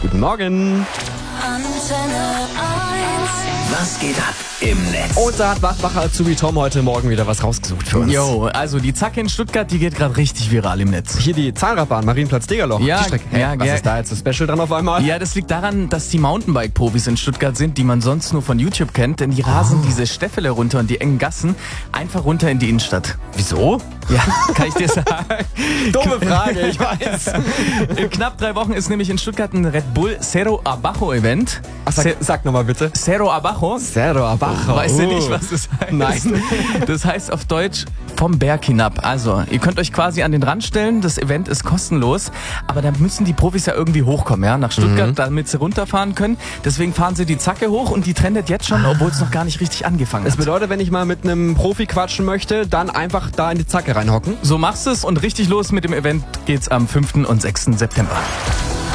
Guten Morgen. Was geht ab im Netz? Und da hat Wachmacher Azubi Tom heute Morgen wieder was rausgesucht für uns. Jo, also die Zacke in Stuttgart, die geht gerade richtig viral im Netz. Hier die Zahnradbahn, Marienplatz-Degerloch. Ja, die Strecke. ja, was ja. ist da jetzt so special dran auf einmal? Ja, das liegt daran, dass die Mountainbike-Profis in Stuttgart sind, die man sonst nur von YouTube kennt, denn die rasen diese Stäffele runter und die engen Gassen einfach runter in die Innenstadt. Wieso? Ja, kann ich dir sagen. Dumme Frage, ich weiß. In knapp 3 Wochen ist nämlich in Stuttgart ein Red Bull Cerro Abajo Event. Ach, sag nochmal bitte. Cerro Abajo. Cerro Abajo. Weißt du nicht, was das heißt? Nein. Das heißt auf Deutsch vom Berg hinab. Also, ihr könnt euch quasi an den Rand stellen. Das Event ist kostenlos. Aber da müssen die Profis ja irgendwie hochkommen, ja, nach Stuttgart, damit sie runterfahren können. Deswegen fahren sie die Zacke hoch und die trendet jetzt schon, obwohl es noch gar nicht richtig angefangen Das hat. bedeutet, wenn ich mal mit einem Profi quatschen möchte, dann einfach da in die Zacke reinhocken. So machst du es und richtig los mit dem Event geht's am 5. und 6. September.